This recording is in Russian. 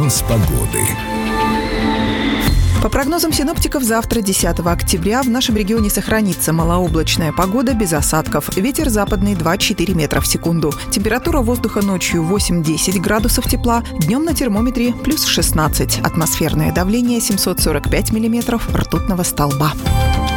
Прогноз погоды. По прогнозам синоптиков, завтра, 10 октября, в нашем регионе сохранится малооблачная погода без осадков. Ветер западный 2-4 метра в секунду. Температура воздуха ночью 8-10 градусов тепла, днем на термометре плюс 16. Атмосферное давление 745 миллиметров ртутного столба.